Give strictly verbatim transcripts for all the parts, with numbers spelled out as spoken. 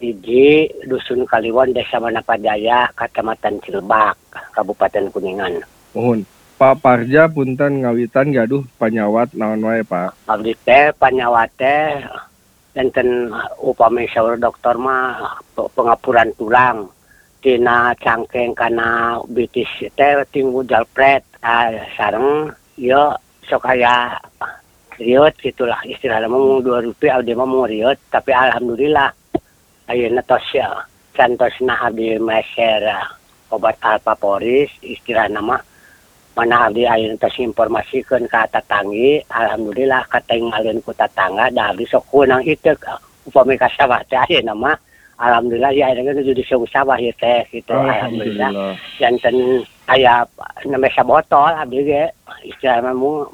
hiji Dusun Kaliwon, Desa Manapadaya, Kecamatan Cilebak, Kabupaten Kuningan. Mohon Pak Parja punten ngawitan gaduh panyawat naon wae Pak. Abdi teh panyawat teh enten upami saur dokter mah pengapuran tulang tina cangkeng kana bitis teh tinggu jalpret ah, sareng ieu sok aya riot gitulah istilahna mah dua rupiah abdi mah mau riot tapi alhamdulillah ayeuna tos ya cantosna abdi meser obat alpaporis istilahna mah mana abdi ayeuna tos informasikeun ka tatanggi alhamdulillah katinggalin ku tatangga da abdi sok kunang ieu upami ka sawah teh ayeuna mah alhamdulillah ya ayeuna jadi sok sawah ieu teh gitu alhamdulillah janten aya nemesa botol abdi ge istilahna mah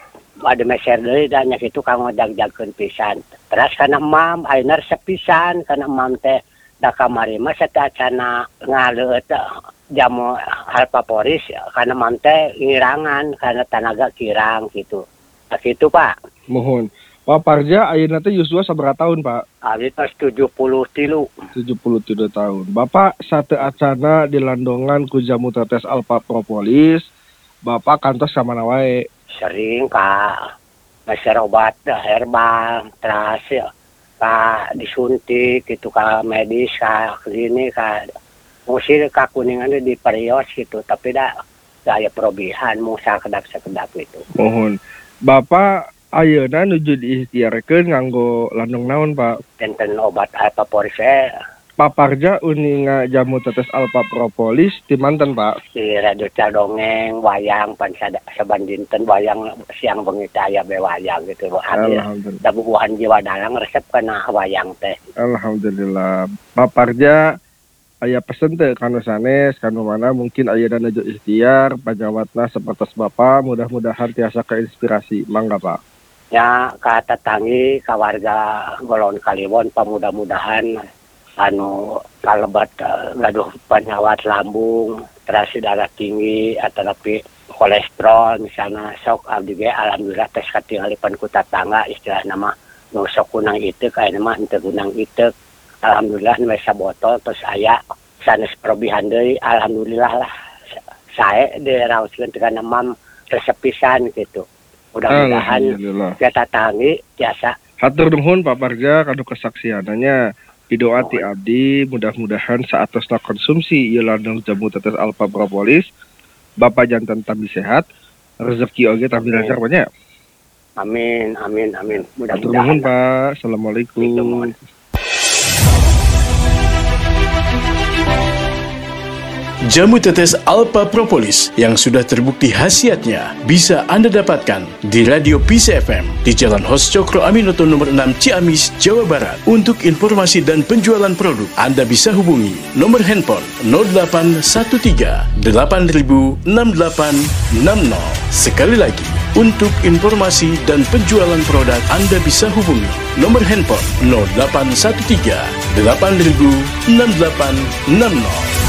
ada meser deui da nya kitu kang ngojag-jagkeun pisan. Terus kana mam ayeuna resep pisan kana mam teh da kamari mah satacana ngaleut jamu alpaporis kana mam teh ngirangan kana tanaga kirang gitu. Nah kitu Pak. Mohon. Pak Parja ayeuna teh yuswa sabaraha tahun Pak? Abi tos tujuh puluh tilu. tujuh puluh tiga tahun. Bapak sateacana dilandongan ku jamu tetes alpa propolis. Bapak kantos ka mana wae? Sering Kak, meser obat herbal, terus Kak disuntik gitu Kak medis, Kak klinik, Kak musir Kak Kuningan di perios gitu, tapi dah gaya perobihan musa kedap-sekedap itu. Mohon, Bapak ayeuna nuju diikhtiarkeun nganggo landong naon Pak? Tenten obat alpaporis Pak Parja uninga jamu tetes alpa propolis di manten Pak? Di radio Cadongeng, wayang, pan saban dinten wayang siang bengi aya be wayang gitu. Alhamdulillah. Da bubuhan jiwa dalang resep kana wayang teh. Alhamdulillah. Pak Parja aya pesen teh kanu sanes kanu mana mungkin ayeuna nuju ikhtiar panyawatna sapertos Bapak mudah-mudahan tiasa keinspirasi. Mangga Pak. Ya ka tetanggi ka warga Golon Kaliwon pamudah-mudahan anu kalebat uh, gaduh penyawat lambung, terus darah tinggi atau tapi kolesterol misalnya sok abdi ge alhamdulillah tes katinggalipan ku tatangga istilahna mah nu sok kunang ieu kayak mah henteu kunang ieu alhamdulillah nu sabotol terus aya sanes perobihan deui alhamdulillah lah sae diraoskeun teh kana mam resep pisan gitu. Mudah-mudahan kita tatanggi tiasa. Hatur nuhun Pak Parja kanu kesaksiananya. Doa ti abdi mudah-mudahan saatosna konsumsi ieu landong jamu tetes alpa propolis Bapak jantan tambi sehat rezeki oge tambi lancar banyak. Amin amin amin mudah-mudahan Pak. Assalamualaikum. Jamu tetes alpa propolis yang sudah terbukti khasiatnya bisa Anda dapatkan di Radio P C F M di Jalan Hos Cokro Aminoto nomor enam Ciamis, Jawa Barat. Untuk informasi dan penjualan produk, Anda bisa hubungi nomor handphone nol delapan satu tiga delapan nol enam delapan enam nol. Sekali lagi, untuk informasi dan penjualan produk, Anda bisa hubungi nomor handphone nol delapan satu tiga delapan nol enam delapan enam nol.